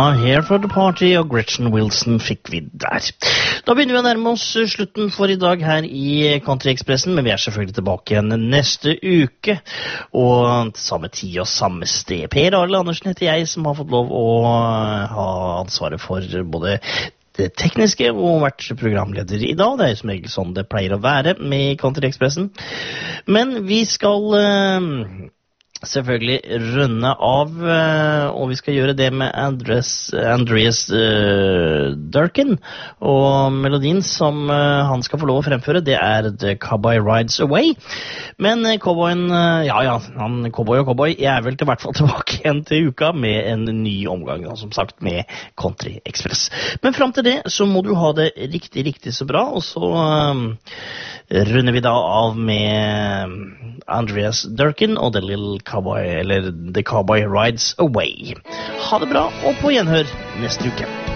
Here for the Party og Gretchen Wilson fikk vi der. Da begynner vi å nærme oss slutten for i dag her i Country Expressen, men vi selvfølgelig tilbake igjen neste uke, og til samme tid og samme sted. Per Arild Andersen heter jeg, som har fått lov å ha ansvaret for både det tekniske og vært programleder i dag. Det som regel sånn det pleier å være med Country Expressen. Men vi skal selvfølgelig runde av, og vi skal gjøre det med Andreas Durkin, og melodien som han skal få lov å fremføre, det The Cowboy Rides Away. Men cowboyen, cowboy og cowboy, jeg vel til hvert fall tilbake igjen til uka med en ny omgang, som sagt med Country Express. Men frem til det så må du ha det riktig så bra, og så runder vi da av med Andreas Durkin og The Cowboy Rides Away. Ha det bra, og på gjenhør neste uke.